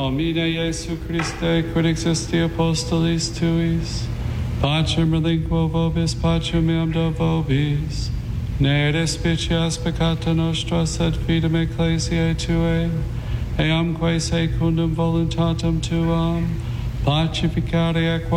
Domine Iesu Christe, quid existi apostolis tuis, pacem relinquo vobis, pacem meam do vobis, ne despicias peccata nostra, sed fidem ecclesiae tuae, eamque secundum voluntatem tuam, pacificare